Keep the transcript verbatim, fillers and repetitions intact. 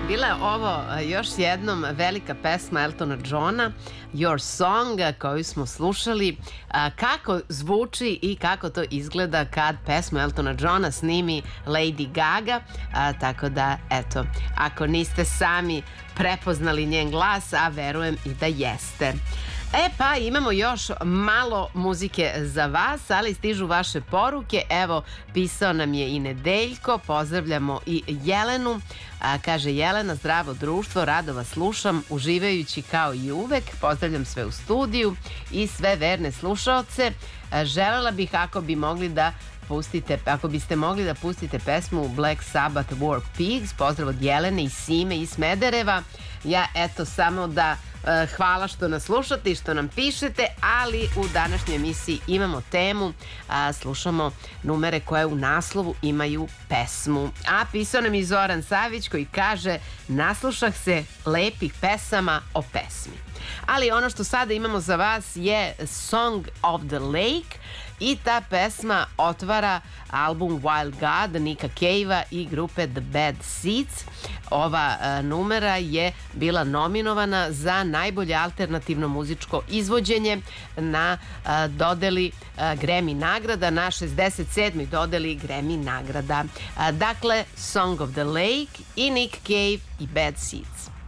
bila je ovo još jednom velika pesma Eltona Johna, Your Song, koju smo slušali. Kako zvuči i kako to izgleda kad pesmu Eltona Johna snimi Lady Gaga. Tako da, eto, ako niste sami prepoznali njen glas, a verujem i da jeste. E pa imamo još malo muzike za vas, ali stižu vaše poruke. Evo, pisao nam je i Nedeljko, pozdravljamo i Jelenu. A, kaže Jelena, zdravo društvo, rado vas slušam, uživajući kao i uvek. Pozdravljam sve u studiju i sve verne slušaoce. A, želela bih ako bi mogli da pustite, ako biste mogli da pustite pesmu Black Sabbath War Pigs. Pozdrav od Jelene i Sime i Smedereva. Ja eto samo da hvala što nas slušate i što nam pišete, ali u današnjoj emisiji imamo temu, a, slušamo numere koje u naslovu imaju pesmu. A pisao nam i Zoran Savić koji kaže: naslušah se lepih pesama o pesmi. Ali ono što sada imamo za vas je Song of the Lake i ta pesma otvara album Wild God Nika Cave-a i grupe The Bad Seeds. Ova a, numera je bila nominovana za najbolje alternativno muzičko izvođenje na a, dodeli a, Grammy nagrada, na šezdeset sedmoj dodeli Grammy nagrada. A, dakle, Song of the Lake i Nick Cave i Bad Seeds.